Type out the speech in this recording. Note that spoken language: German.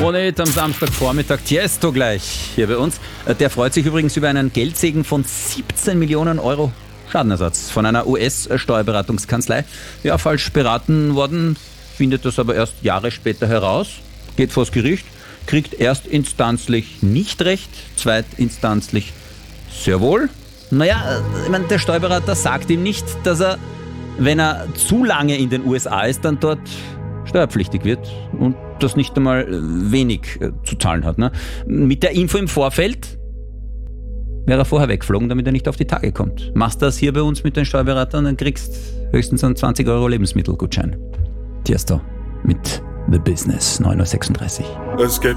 Krone-Hit am Samstagvormittag. Tiesto gleich hier bei uns. Der freut sich übrigens über einen Geldsegen von 17 Millionen Euro Schadenersatz von einer US-Steuerberatungskanzlei. Ja, falsch beraten worden, findet das aber erst Jahre später heraus, geht vors Gericht, kriegt erstinstanzlich nicht recht, zweitinstanzlich sehr wohl. Naja, ich meine, der Steuerberater sagt ihm nicht, dass er, wenn er zu lange in den USA ist, dann dort steuerpflichtig wird und das nicht einmal wenig zu zahlen hat. Ne? Mit der Info im Vorfeld wäre er vorher weggeflogen, damit er nicht auf die Tage kommt. Machst das hier bei uns mit den Steuerberatern, dann kriegst höchstens einen 20 € Lebensmittelgutschein. Tiesto mit The Business, 9:36 Uhr. Let's get